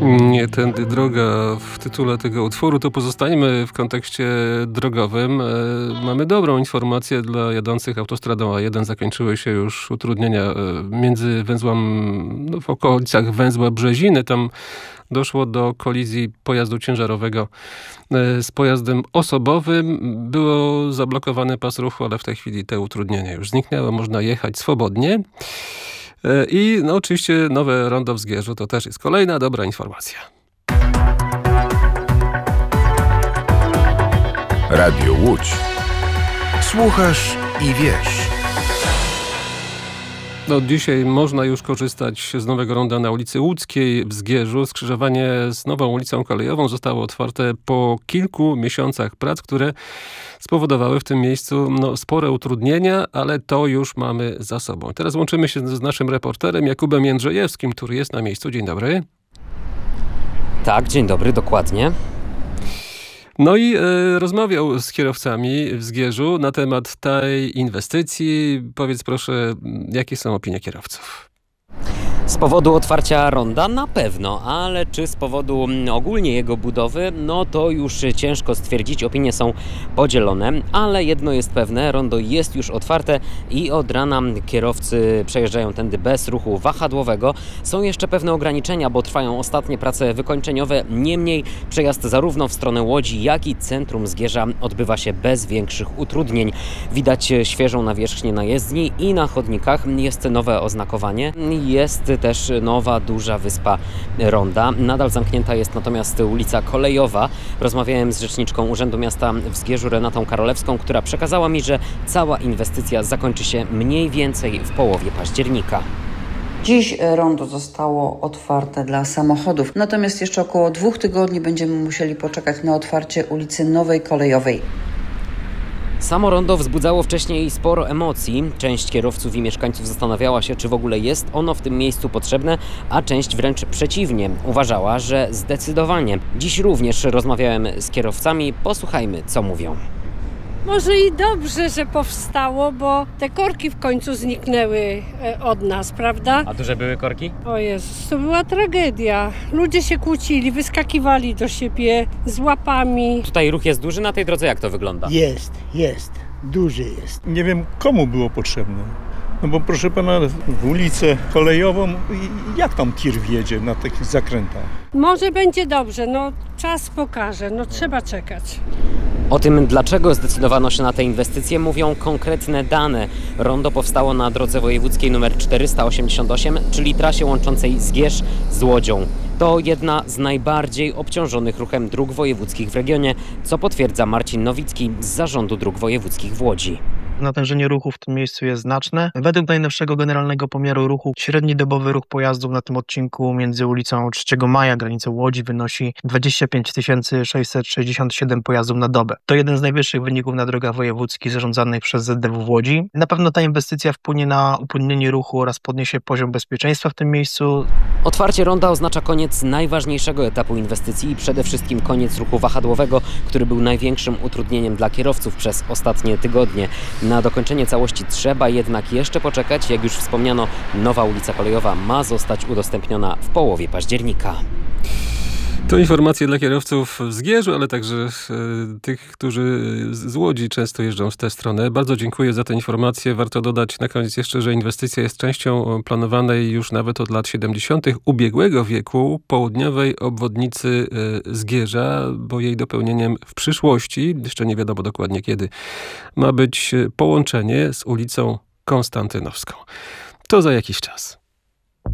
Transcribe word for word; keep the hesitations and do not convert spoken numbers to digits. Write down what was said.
Nie tędy droga w tytule tego utworu, to pozostańmy w kontekście drogowym. Mamy dobrą informację dla jadących autostradą A jeden. Zakończyły się już utrudnienia między węzłem, no, w okolicach węzła Brzeziny. Tam doszło do kolizji pojazdu ciężarowego z pojazdem osobowym. Było zablokowany pas ruchu, ale w tej chwili te utrudnienia już zniknęły. Można jechać swobodnie. I no, oczywiście nowe rondo w Zgierzu to też jest kolejna dobra informacja. Radio Łódź. Słuchasz i wiesz. No, dzisiaj można już korzystać z nowego ronda na ulicy Łódzkiej w Zgierzu. Skrzyżowanie z nową ulicą kolejową zostało otwarte po kilku miesiącach prac, które spowodowały w tym miejscu no, spore utrudnienia, ale to już mamy za sobą. Teraz łączymy się z naszym reporterem Jakubem Jędrzejewskim, który jest na miejscu. Dzień dobry. Tak, dzień dobry, dokładnie. No i e, rozmawiał z kierowcami w Zgierzu na temat tej inwestycji. Powiedz proszę, jakie są opinie kierowców? Z powodu otwarcia ronda na pewno, ale czy z powodu ogólnie jego budowy, no to już ciężko stwierdzić, opinie są podzielone, ale jedno jest pewne, rondo jest już otwarte i od rana kierowcy przejeżdżają tędy bez ruchu wahadłowego. Są jeszcze pewne ograniczenia, bo trwają ostatnie prace wykończeniowe, niemniej przejazd zarówno w stronę Łodzi, jak i centrum Zgierza odbywa się bez większych utrudnień. Widać świeżą nawierzchnię na jezdni i na chodnikach, jest nowe oznakowanie, jest też nowa, duża wyspa ronda. Nadal zamknięta jest natomiast ulica Kolejowa. Rozmawiałem z rzeczniczką Urzędu Miasta w Zgierzu Renatą Karolewską, która przekazała mi, że cała inwestycja zakończy się mniej więcej w połowie października. Dziś rondo zostało otwarte dla samochodów, natomiast jeszcze około dwóch tygodni będziemy musieli poczekać na otwarcie ulicy Nowej Kolejowej. Samo rondo wzbudzało wcześniej sporo emocji. Część kierowców i mieszkańców zastanawiała się, czy w ogóle jest ono w tym miejscu potrzebne, a część wręcz przeciwnie. Uważała, że zdecydowanie. Dziś również rozmawiałem z kierowcami. Posłuchajmy, co mówią. Może i dobrze, że powstało, bo te korki w końcu zniknęły od nas, prawda? A duże były korki? O Jezus, to była tragedia. Ludzie się kłócili, wyskakiwali do siebie z łapami. Tutaj ruch jest duży na tej drodze, jak to wygląda? Jest, jest, duży jest. Nie wiem, komu było potrzebne. No bo proszę pana, w ulicę kolejową, jak tam tir wjedzie na takich zakrętach? Może będzie dobrze, no czas pokaże, no trzeba czekać. O tym, dlaczego zdecydowano się na te inwestycje, mówią konkretne dane. Rondo powstało na drodze wojewódzkiej nr czterysta osiemdziesiąt osiem, czyli trasie łączącej Zgierz z Łodzią. To jedna z najbardziej obciążonych ruchem dróg wojewódzkich w regionie, co potwierdza Marcin Nowicki z Zarządu Dróg Wojewódzkich w Łodzi. Natężenie ruchu w tym miejscu jest znaczne. Według najnowszego generalnego pomiaru ruchu średni dobowy ruch pojazdów na tym odcinku między ulicą trzeciego Maja, granicą Łodzi wynosi dwadzieścia pięć tysięcy sześćset sześćdziesiąt siedem pojazdów na dobę. To jeden z najwyższych wyników na drogach wojewódzkich zarządzanych przez Z D W w Łodzi. Na pewno ta inwestycja wpłynie na upłynnienie ruchu oraz podniesie poziom bezpieczeństwa w tym miejscu. Otwarcie ronda oznacza koniec najważniejszego etapu inwestycji i przede wszystkim koniec ruchu wahadłowego, który był największym utrudnieniem dla kierowców przez ostatnie tygodnie. Na dokończenie całości trzeba jednak jeszcze poczekać. Jak już wspomniano, nowa ulica kolejowa ma zostać udostępniona w połowie października. To informacje dla kierowców w Zgierzu, ale także e, tych, którzy z Łodzi często jeżdżą w tę stronę. Bardzo dziękuję za te informacje. Warto dodać na koniec jeszcze, że inwestycja jest częścią planowanej już nawet od lat siedemdziesiątych ubiegłego wieku południowej obwodnicy e, Zgierza, bo jej dopełnieniem w przyszłości, jeszcze nie wiadomo dokładnie kiedy, ma być połączenie z ulicą Konstantynowską. To za jakiś czas.